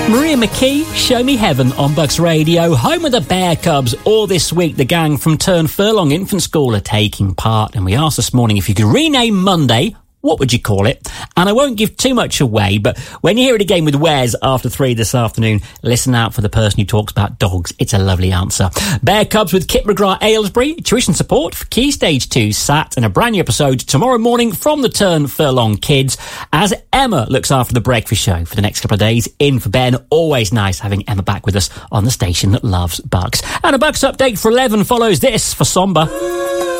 Maria McKee, Show Me Heaven on Bucks Radio, home of the Bear Cubs. All this week, the gang from Turn Furlong Infant School are taking part, and we asked this morning if you could rename Monday, what would you call it? And I won't give too much away, but when you hear it again with Wes after 3 this afternoon, listen out for the person who talks about dogs. It's a lovely answer. Bear Cubs with Kit McGrath Aylesbury, tuition support for Key Stage 2 SAT, and a brand new episode tomorrow morning from the Turn Furlong Kids as Emma looks after the breakfast show for the next couple of days. In for Ben. Always nice having Emma back with us on the station that loves Bucks. And a Bucks update for 11 follows this for Somber.